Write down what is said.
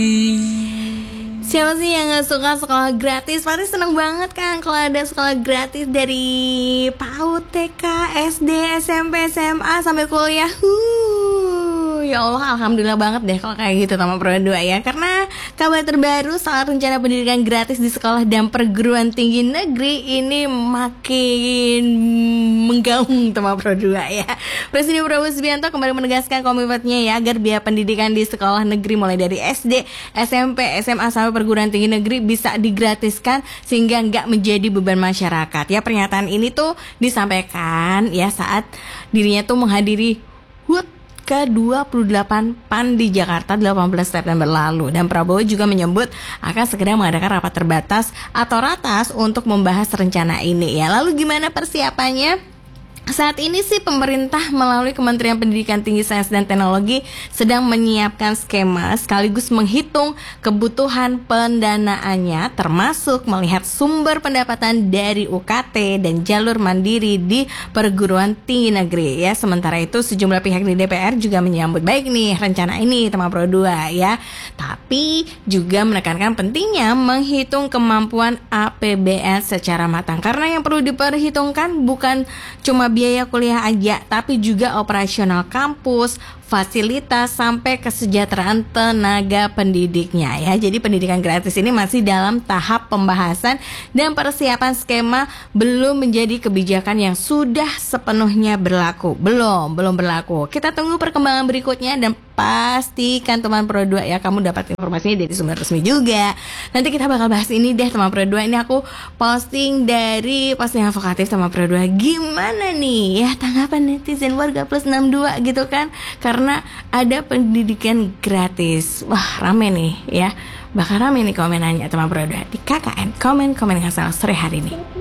Siapa sih yang gak suka sekolah gratis? Pasti seneng banget kan kalau ada sekolah gratis dari PAUD, TK, SD, SMP, SMA sampai kuliah. Ya Allah, alhamdulillah banget deh kalau kayak gitu Tama Pro 2 ya. Karena kabar terbaru soal rencana pendidikan gratis di sekolah dan perguruan tinggi negeri ini makin menggaung Tama Pro 2 ya. Presiden Prabowo Subianto kembali menegaskan komitmennya ya agar biaya pendidikan di sekolah negeri mulai dari SD, SMP, SMA sampai perguruan tinggi negeri bisa digratiskan sehingga nggak menjadi beban masyarakat. Ya, pernyataan ini tuh disampaikan ya saat dirinya tuh menghadiri HUT ke-28 PAN di Jakarta 18 September lalu. Dan Prabowo juga menyebut akan segera mengadakan rapat terbatas atau ratas untuk membahas rencana ini ya. Lalu gimana persiapannya? Saat ini sih pemerintah melalui Kementerian Pendidikan Tinggi Sains dan Teknologi sedang menyiapkan skema sekaligus menghitung kebutuhan pendanaannya termasuk melihat sumber pendapatan dari UKT dan jalur mandiri di perguruan tinggi negeri ya. Sementara itu sejumlah pihak di DPR juga menyambut baik nih rencana ini Tama Pro 2 ya. Tapi juga menekankan pentingnya menghitung kemampuan APBN secara matang karena yang perlu diperhitungkan bukan cuma biaya kuliah aja, tapi juga operasional kampus, fasilitas, sampai kesejahteraan tenaga pendidiknya ya. Jadi pendidikan gratis ini masih dalam tahap pembahasan dan persiapan skema, belum menjadi kebijakan yang sudah sepenuhnya berlaku. Belum berlaku. Kita tunggu perkembangan berikutnya dan pastikan teman Pro 2 ya kamu dapat informasinya dari sumber resmi juga. Nanti kita bakal bahas ini deh teman Pro 2. Ini aku posting dari posting avokatif teman Pro 2. Gimana nih ya tanggapan netizen warga plus 62 gitu kan? Karena ada pendidikan gratis. Wah, rame nih ya. Bakal rame nih komenannya teman Pro 2 di KKN. Komen yang salah sore hari ini.